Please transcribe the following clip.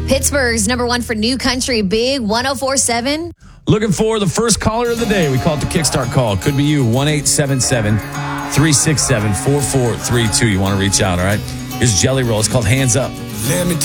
Pittsburgh's number one for new country, Big 104.7. Looking for the first caller of the day. We call it the Kickstart call. Could be you, 1-877-367-4432. You want to reach out, all right? Here's Jelly Roll. It's called Hands Up.